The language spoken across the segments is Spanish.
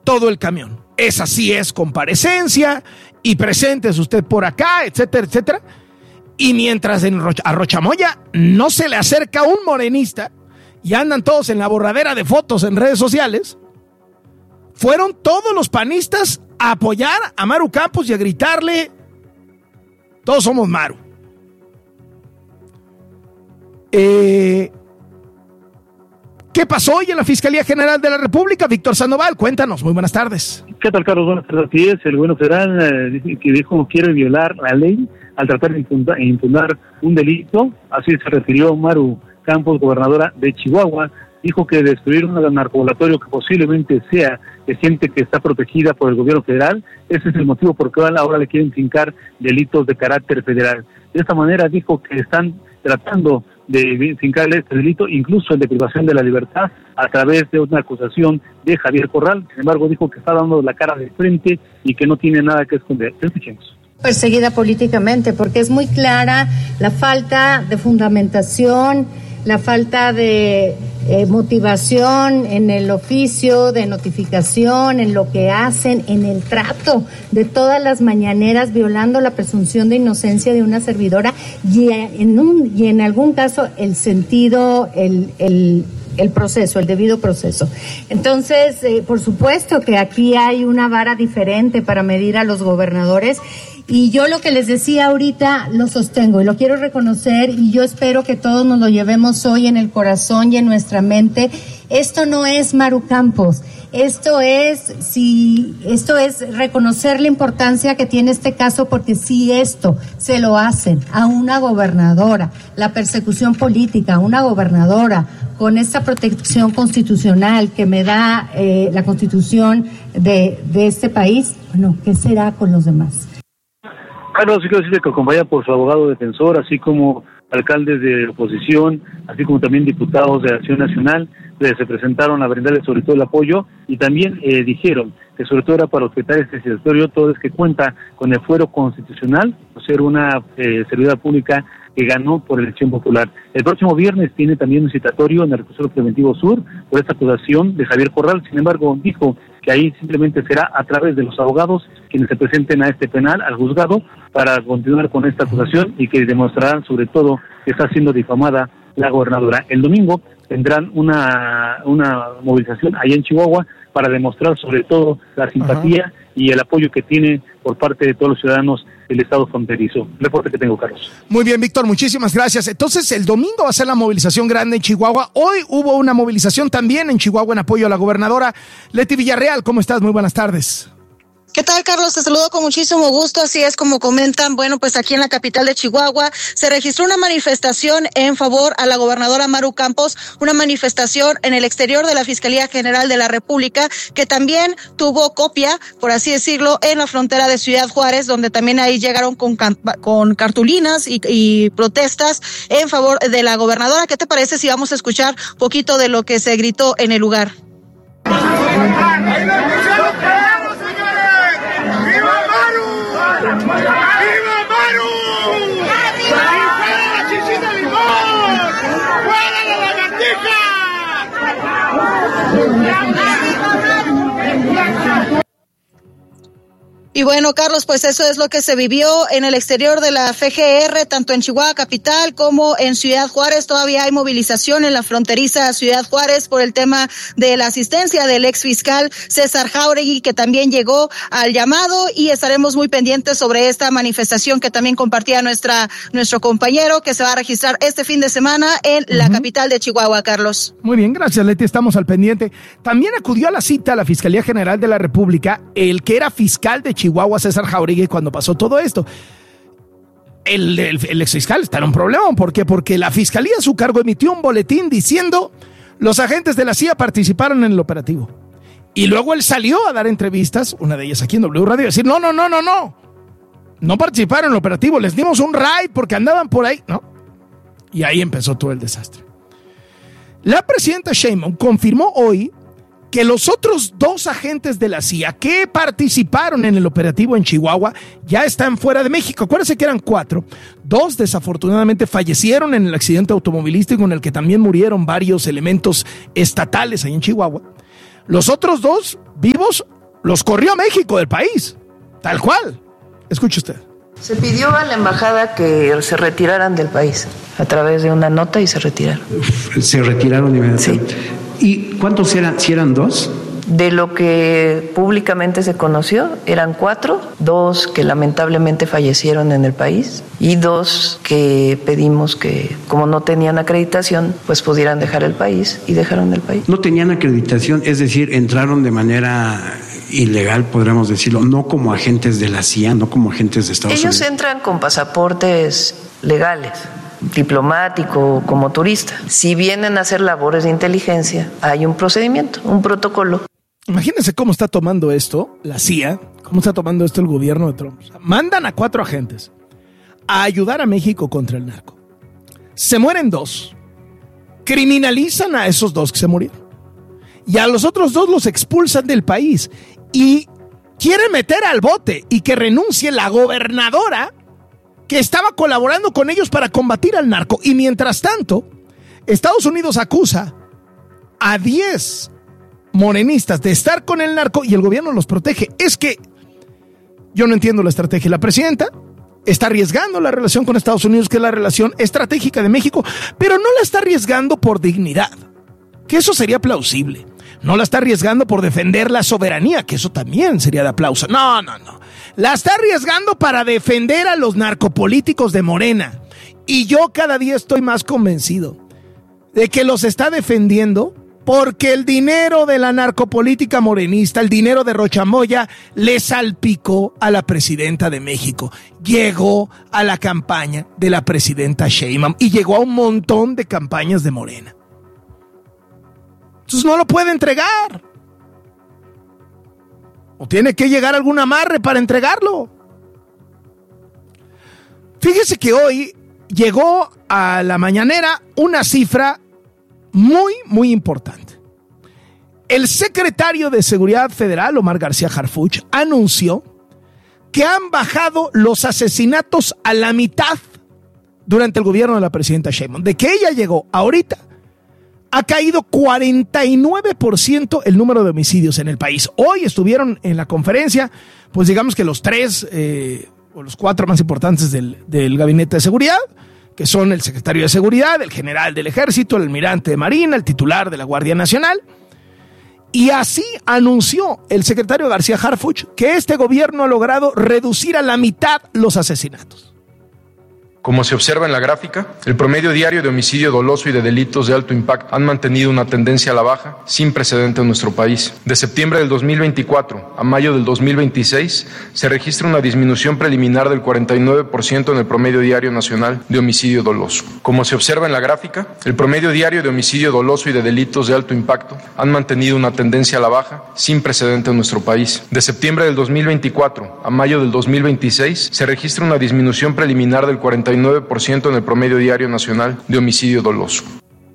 todo el camión. Esa sí es comparecencia y preséntese usted por acá, etcétera, etcétera. Y mientras a Rochamoya no se le acerca un morenista y andan todos en la borradera de fotos en redes sociales, fueron todos los panistas a apoyar a Maru Campos y a gritarle: todos somos Maru. ¿Qué pasó hoy en la Fiscalía General de la República? Víctor Sandoval, cuéntanos. Muy buenas tardes. ¿Qué tal, Carlos? Buenas tardes. Así es, el gobierno federal que dijo quiere violar la ley al tratar de impugnar un delito. Así se refirió Maru Campos, gobernadora de Chihuahua. Dijo que destruir un narcovolatorio que posiblemente sea de gente que está protegida por el gobierno federal, ese es el motivo por el cual ahora le quieren fincar delitos de carácter federal. De esta manera dijo que están tratando de fincarle este delito, incluso el de privación de la libertad, a través de una acusación de Javier Corral. Sin embargo, dijo que está dando la cara de frente y que no tiene nada que esconder. Escuchemos. Perseguida políticamente, porque es muy clara la falta de fundamentación, la falta de motivación en el oficio, de notificación, en lo que hacen, en el trato de todas las mañaneras, violando la presunción de inocencia de una servidora y en algún caso el sentido, el proceso, el debido proceso. Entonces, por supuesto que aquí hay una vara diferente para medir a los gobernadores. Y yo lo que les decía ahorita lo sostengo y lo quiero reconocer, y yo espero que todos nos lo llevemos hoy en el corazón y en nuestra mente. Esto no es Maru Campos, esto es reconocer la importancia que tiene este caso, porque si esto se lo hacen a una gobernadora, la persecución política a una gobernadora con esta protección constitucional que me da la Constitución de este país, bueno, ¿qué será con los demás? Carlos, sí quiero decirle que acompaña por su abogado defensor, así como alcaldes de oposición, así como también diputados de Acción Nacional, se presentaron a brindarle sobre todo el apoyo, y también dijeron que sobre todo era para objetar este citatorio, todo es que cuenta con el fuero constitucional, por ser una servidora pública que ganó por elección popular. El próximo viernes tiene también un citatorio en el Recurso Preventivo Sur por esta acusación de Javier Corral. Sin embargo, dijo que ahí simplemente será a través de los abogados quienes se presenten a este penal, al juzgado, para continuar con esta acusación, y que demostrarán sobre todo que está siendo difamada la gobernadora. El domingo tendrán una movilización allá en Chihuahua para demostrar sobre todo la simpatía y el apoyo que tiene por parte de todos los ciudadanos del estado fronterizo. Reporte que tengo, Carlos. Muy bien, Víctor, muchísimas gracias. Entonces, el domingo va a ser la movilización grande en Chihuahua. Hoy hubo una movilización también en Chihuahua en apoyo a la gobernadora. Leti Villarreal, ¿cómo estás? Muy buenas tardes. ¿Qué tal, Carlos? Te saludo con muchísimo gusto. Así es como comentan, bueno, pues aquí en la capital de Chihuahua se registró una manifestación en favor a la gobernadora Maru Campos, una manifestación en el exterior de la Fiscalía General de la República, que también tuvo copia, por así decirlo, en la frontera de Ciudad Juárez, donde también ahí llegaron con cartulinas y protestas en favor de la gobernadora. ¿Qué te parece si vamos a escuchar poquito de lo que se gritó en el lugar? ¡Viva Maru! ¡Fuera la chichita de limón! ¡Fuera la lagartija! Y bueno, Carlos, pues eso es lo que se vivió en el exterior de la FGR, tanto en Chihuahua capital como en Ciudad Juárez. Todavía hay movilización en la fronteriza Ciudad Juárez por el tema de la asistencia del ex fiscal César Jáuregui, que también llegó al llamado, y estaremos muy pendientes sobre esta manifestación que también compartía nuestro compañero, que se va a registrar este fin de semana en la capital de Chihuahua, Carlos. Muy bien, gracias, Leti, estamos al pendiente. También acudió a la cita a la Fiscalía General de la República el que era fiscal de Chihuahua, César Jáuregui, cuando pasó todo esto. El exfiscal está en un problema. ¿Por qué? Porque la fiscalía a su cargo emitió un boletín diciendo: los agentes de la CIA participaron en el operativo. Y luego él salió a dar entrevistas, una de ellas aquí en W Radio, a decir: no participaron en el operativo, les dimos un raid porque andaban por ahí, ¿no? Y ahí empezó todo el desastre. La presidenta Sheinbaum confirmó hoy que los otros 2 agentes de la CIA que participaron en el operativo en Chihuahua ya están fuera de México. Acuérdense que eran 4. 2 desafortunadamente fallecieron en el accidente automovilístico en el que también murieron varios elementos estatales ahí en Chihuahua. Los otros 2 vivos Los corrió México del país, tal cual. Escuche usted. Se pidió a la embajada que se retiraran del país a través de una nota y se retiraron. Se retiraron inmediatamente. Sí. ¿Y cuántos eran? ¿Si eran 2? De lo que públicamente se conoció, eran 4, 2 que lamentablemente fallecieron en el país y 2 que pedimos que, como no tenían acreditación, pues pudieran dejar el país y dejaron el país. No tenían acreditación, es decir, entraron de manera ilegal, podríamos decirlo, no como agentes de la CIA, no como agentes de Estados Unidos. Ellos entran con pasaportes legales, diplomático, como turista. Si vienen a hacer labores de inteligencia, hay un procedimiento, un protocolo. Imagínense cómo está tomando esto la CIA, cómo está tomando esto el gobierno de Trump. O sea, mandan a 4 agentes a ayudar a México contra el narco. Se mueren 2. Criminalizan a esos 2 que se murieron. Y a los otros 2 los expulsan del país. Y quieren meter al bote y que renuncie la gobernadora que estaba colaborando con ellos para combatir al narco. Y mientras tanto, Estados Unidos acusa a 10 morenistas de estar con el narco y el gobierno los protege. Es que yo no entiendo la estrategia. La presidenta está arriesgando la relación con Estados Unidos, que es la relación estratégica de México, pero no la está arriesgando por dignidad, que eso sería plausible. No la está arriesgando por defender la soberanía, que eso también sería de aplauso. No. La está arriesgando para defender a los narcopolíticos de Morena. Y yo cada día estoy más convencido de que los está defendiendo porque el dinero de la narcopolítica morenista, el dinero de Rochamoya, le salpicó a la presidenta de México. Llegó a la campaña de la presidenta Sheinbaum y llegó a un montón de campañas de Morena. Entonces no lo puede entregar. O tiene que llegar algún amarre para entregarlo. Fíjese que hoy llegó a la mañanera una cifra muy importante. El secretario de Seguridad Federal, Omar García Harfuch, anunció que han bajado los asesinatos a la mitad durante el gobierno de la presidenta Sheinbaum. De que ella llegó ahorita, ha caído 49% el número de homicidios en el país. Hoy estuvieron en la conferencia, pues digamos que los 3 o los 4 más importantes del gabinete de seguridad, que son el secretario de Seguridad, el general del Ejército, el almirante de Marina, el titular de la Guardia Nacional. Y así anunció el secretario García Harfuch que este gobierno ha logrado reducir a la mitad los asesinatos. Como se observa en la gráfica, el promedio diario de homicidio doloso y de delitos de alto impacto han mantenido una tendencia a la baja sin precedente en nuestro país. De septiembre del 2024 a mayo del 2026 se registra una disminución preliminar del 49% en el promedio diario nacional de homicidio doloso. Como se observa en la gráfica, el promedio diario de homicidio doloso y de delitos de alto impacto han mantenido una tendencia a la baja sin precedente en nuestro país. De septiembre del 2024 a mayo del 2026 se registra una disminución preliminar del 49% en el promedio diario nacional de homicidio doloso.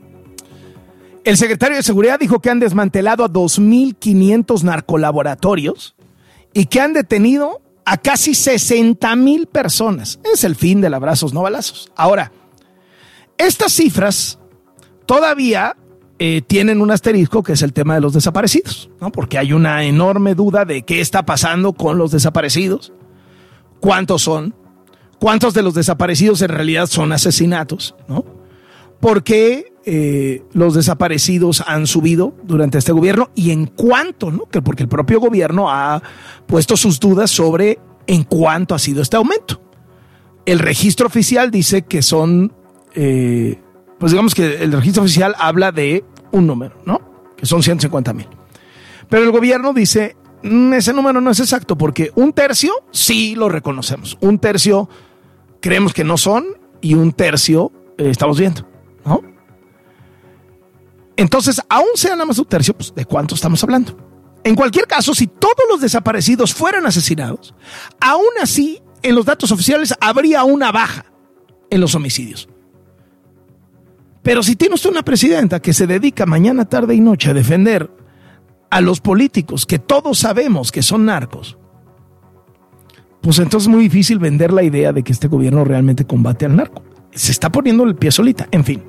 El secretario de Seguridad dijo que han desmantelado a 2,500 narcolaboratorios y que han detenido a casi 60,000 personas. Es el fin del abrazos no balazos. Ahora, estas cifras todavía tienen un asterisco, que es el tema de los desaparecidos, ¿no? Porque hay una enorme duda de qué está pasando con los desaparecidos, cuántos son, cuántos de los desaparecidos en realidad son asesinatos, ¿no? ¿Por qué los desaparecidos han subido durante este gobierno y en cuánto, ¿no? Porque el propio gobierno ha puesto sus dudas sobre en cuánto ha sido este aumento. El registro oficial dice que son, pues digamos que el registro oficial habla de un número, ¿no? Que son 150,000. Pero el gobierno dice, ese número no es exacto, porque 1/3 sí lo reconocemos, 1/3 creemos que no son y 1/3 estamos viendo, ¿no? Entonces, aún sea nada más 1/3, pues ¿de cuánto estamos hablando? En cualquier caso, si todos los desaparecidos fueran asesinados, aún así, en los datos oficiales habría una baja en los homicidios. Pero si tiene usted una presidenta que se dedica mañana, tarde y noche a defender a los políticos que todos sabemos que son narcos, pues entonces es muy difícil vender la idea de que este gobierno realmente combate al narco. Se está poniendo el pie solita. En fin.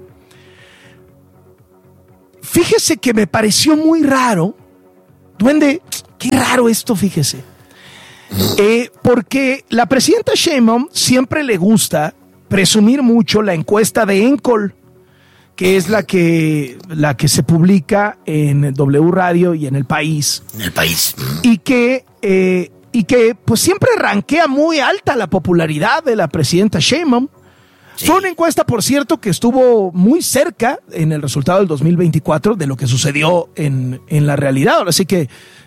Fíjese que me pareció muy raro, Duende, Qué raro esto, fíjese. Porque la presidenta Sheinbaum siempre le gusta presumir mucho la encuesta de Encol, que es la que se publica en W Radio y en El País. En El País. Y que pues siempre rankea muy alta la popularidad de la presidenta Sheinbaum. Sí. Fue una encuesta, por cierto, que estuvo muy cerca en el resultado del 2024 de lo que sucedió en la realidad. Así que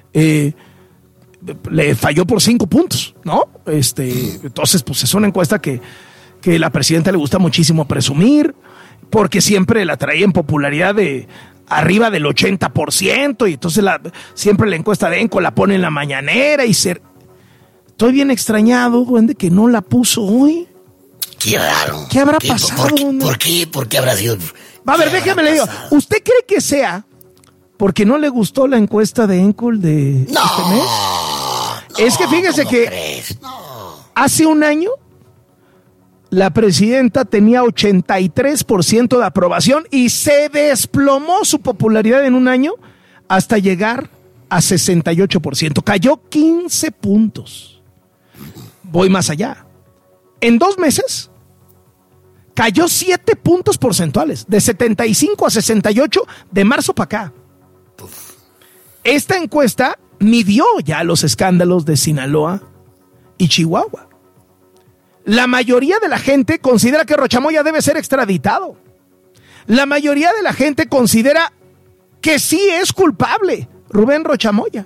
le falló por 5 puntos, ¿no? Entonces, pues es una encuesta que la presidenta le gusta muchísimo presumir, porque siempre la traía en popularidad de arriba del 80%, y entonces siempre la encuesta de Encol la pone en la mañanera y estoy bien extrañado, duende, que no la puso hoy. Qué raro. ¿Qué habrá pasado? ¿Por qué habrá sido? A ver, déjeme le digo. ¿Usted cree que sea porque no le gustó la encuesta de Encol de este mes? Es que fíjese que hace un año la presidenta tenía 83% de aprobación y se desplomó su popularidad en un año hasta llegar a 68%. Cayó 15 puntos. Voy más allá. En 2 meses cayó 7 puntos porcentuales, de 75 a 68 de marzo para acá. Esta encuesta midió ya los escándalos de Sinaloa y Chihuahua. La mayoría de la gente considera que Rochamoya debe ser extraditado. La mayoría de la gente considera que sí es culpable Rubén Rochamoya.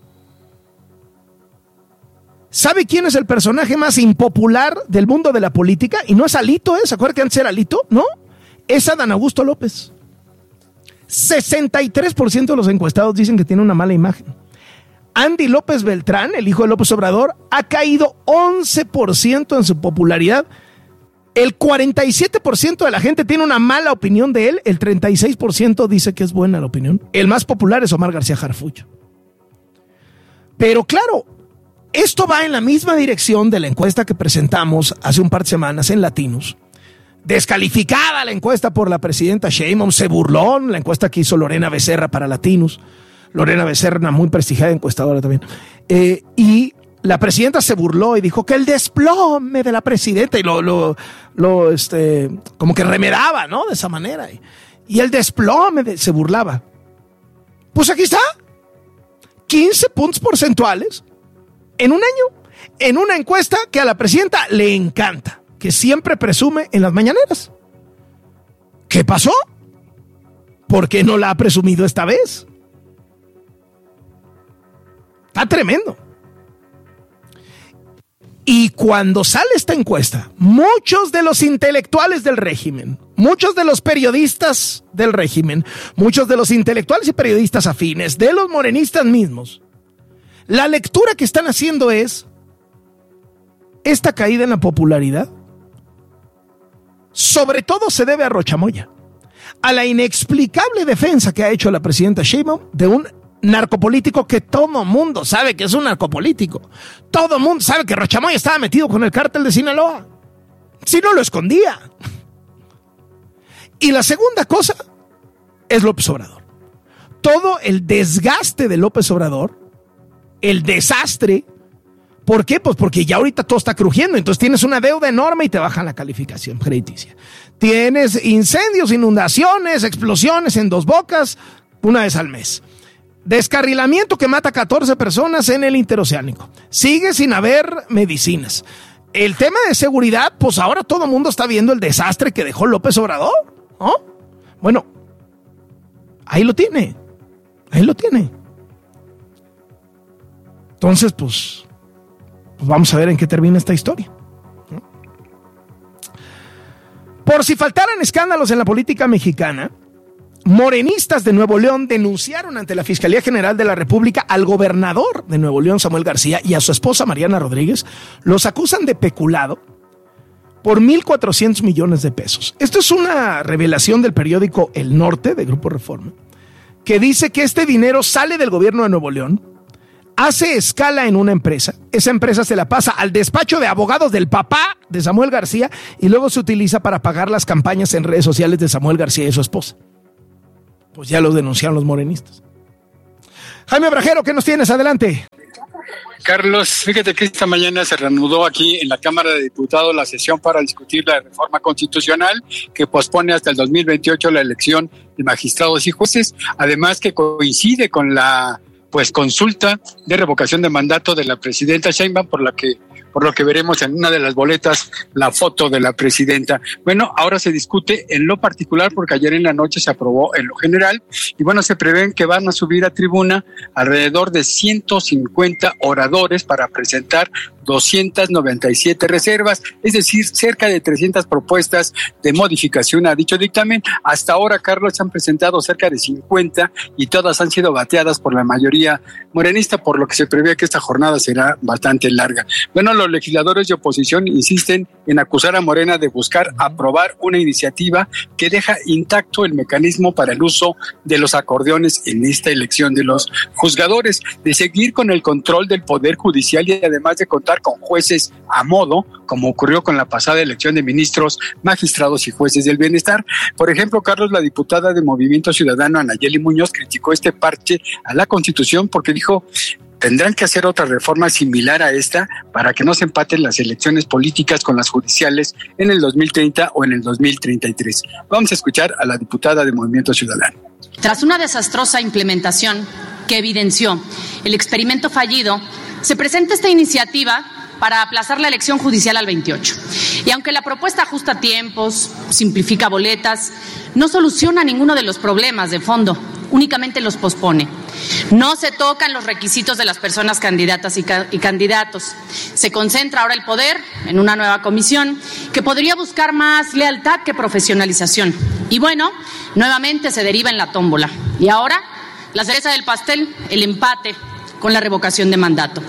¿Sabe quién es el personaje más impopular del mundo de la política? Y no es Alito, ¿Se acuerdan que antes era Alito? No, es Adán Augusto López. 63% de los encuestados dicen que tiene una mala imagen. Andy López Beltrán, el hijo de López Obrador, ha caído 11% en su popularidad. El 47% de la gente tiene una mala opinión de él, el 36% dice que es buena la opinión. El más popular es Omar García Harfuch. Pero claro, esto va en la misma dirección de la encuesta que presentamos hace un par de semanas en Latinos. Descalificada la encuesta por la presidenta Sheinbaum, se burló la encuesta que hizo Lorena Becerra para Latinos. Lorena Becerra, muy prestigiada encuestadora también. Y la presidenta se burló y dijo que el desplome de la presidenta, y como que remedaba, ¿no? De esa manera. Y el desplome se burlaba. Pues aquí está. 15 puntos porcentuales en un año, en una encuesta que a la presidenta le encanta, que siempre presume en las mañaneras. ¿Qué pasó? ¿Por qué no la ha presumido esta vez? Está tremendo. Y cuando sale esta encuesta, muchos de los intelectuales del régimen, muchos de los periodistas del régimen, muchos de los intelectuales y periodistas afines, de los morenistas mismos, la lectura que están haciendo es: esta caída en la popularidad sobre todo se debe a Rochamoya, a la inexplicable defensa que ha hecho la presidenta Sheinbaum de un narcopolítico que todo mundo sabe que es un narcopolítico. Todo mundo sabe que Rochamoya estaba metido con el cártel de Sinaloa. Si no, lo escondía. Y la segunda cosa es López Obrador. Todo el desgaste de López Obrador, el desastre. ¿Por qué? Pues porque ya ahorita todo está crujiendo. Entonces tienes una deuda enorme y te bajan la calificación crediticia. Tienes incendios, inundaciones, explosiones en Dos Bocas una vez al mes. Descarrilamiento que mata a 14 personas en el interoceánico. Sigue sin haber medicinas. El tema de seguridad, pues ahora todo el mundo está viendo el desastre que dejó López Obrador, ¿no? Bueno, ahí lo tiene. Ahí lo tiene. Entonces, pues vamos a ver en qué termina esta historia. Por si faltaran escándalos en la política mexicana, morenistas de Nuevo León denunciaron ante la Fiscalía General de la República al gobernador de Nuevo León, Samuel García, y a su esposa Mariana Rodríguez. Los acusan de peculado por 1,400 millones de pesos. Esto es una revelación del periódico El Norte, de Grupo Reforma, que dice que este dinero sale del gobierno de Nuevo León, hace escala en una empresa, esa empresa se la pasa al despacho de abogados del papá de Samuel García y luego se utiliza para pagar las campañas en redes sociales de Samuel García y su esposa. Pues ya los denunciaron los morenistas. Jaime Brajero, ¿qué nos tienes? Adelante. Carlos, fíjate que esta mañana se reanudó aquí en la Cámara de Diputados la sesión para discutir la reforma constitucional que pospone hasta el 2028 la elección de magistrados y jueces, además que coincide con la consulta de revocación de mandato de la presidenta Sheinbaum, por lo que veremos en una de las boletas la foto de la presidenta. Bueno, ahora se discute en lo particular porque ayer en la noche se aprobó en lo general y bueno, se prevén que van a subir a tribuna alrededor de 150 oradores para presentar 297 reservas, es decir, cerca de 300 propuestas de modificación a dicho dictamen. Hasta ahora, Carlos, se han presentado cerca de 50 y todas han sido bateadas por la mayoría morenista, por lo que se prevé que esta jornada será bastante larga. Bueno, los legisladores de oposición insisten en acusar a Morena de buscar aprobar una iniciativa que deja intacto el mecanismo para el uso de los acordeones en esta elección de los juzgadores, de seguir con el control del Poder Judicial y además de contar con jueces a modo, como ocurrió con la pasada elección de ministros, magistrados y jueces del bienestar. Por ejemplo, Carlos, la diputada de Movimiento Ciudadano, Anayeli Muñoz, criticó este parche a la Constitución porque dijo: tendrán que hacer otra reforma similar a esta para que no se empaten las elecciones políticas con las judiciales en el 2030 o en el 2033. Vamos a escuchar a la diputada de Movimiento Ciudadano. Tras una desastrosa implementación que evidenció el experimento fallido, se presenta esta iniciativa para aplazar la elección judicial al 28. Y aunque la propuesta ajusta tiempos, simplifica boletas, no soluciona ninguno de los problemas de fondo, únicamente los pospone. No se tocan los requisitos de las personas candidatas y candidatos. Se concentra ahora el poder en una nueva comisión que podría buscar más lealtad que profesionalización. Y bueno, nuevamente se deriva en la tómbola. Y ahora, la cereza del pastel, el empate con la revocación de mandato.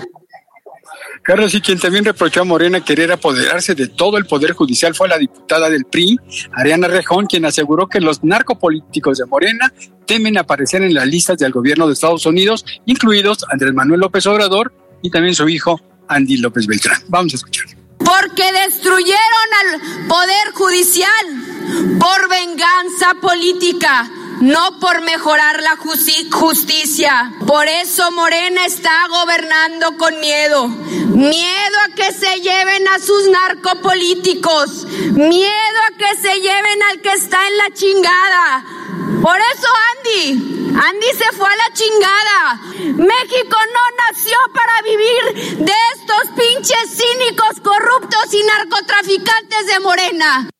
Carlos, y quien también reprochó a Morena querer apoderarse de todo el Poder Judicial fue la diputada del PRI, Ariana Rejón, quien aseguró que los narcopolíticos de Morena temen aparecer en las listas del gobierno de Estados Unidos, incluidos Andrés Manuel López Obrador y también su hijo Andy López Beltrán. Vamos a escuchar. Porque destruyeron al Poder Judicial por venganza política, no por mejorar la justicia. Por eso Morena está gobernando con miedo. Miedo a que se lleven a sus narcopolíticos. Miedo a que se lleven al que está en la chingada. Por eso Andy se fue a la chingada. México no nació para vivir de estos pinches cínicos, corruptos y narcotraficantes de Morena.